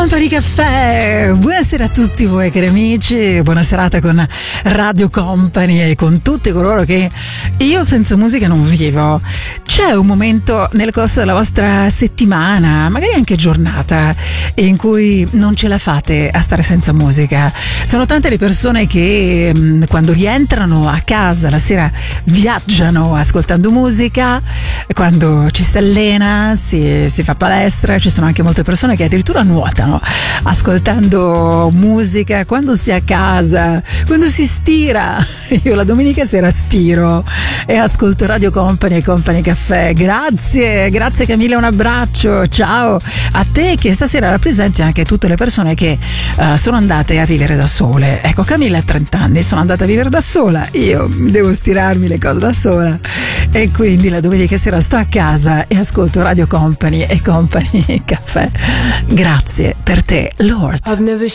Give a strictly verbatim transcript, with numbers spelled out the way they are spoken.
Company Caffè, buonasera a tutti voi cari amici, buona serata con Radio Company e con tutti coloro che io senza musica non vivo. C'è un momento nel corso della vostra settimana, magari anche giornata, in cui non ce la fate a stare senza musica? Sono tante le persone che mh, quando rientrano a casa la sera viaggiano ascoltando musica, quando ci si allena, si, si fa palestra, ci sono anche molte persone che addirittura nuotano ascoltando musica, quando si è a casa, quando si stira. Io la domenica sera stiro e ascolto Radio Company e Company Caffè. Grazie, grazie Camilla, un abbraccio, ciao a te che stasera rappresenti anche tutte le persone che uh, sono andate a vivere da sole. Ecco, Camilla ha trenta anni, sono andata a vivere da sola, io devo stirarmi le cose da sola e quindi la domenica sera sto a casa e ascolto Radio Company e Company Caffè. Grazie per te, Lord. I've never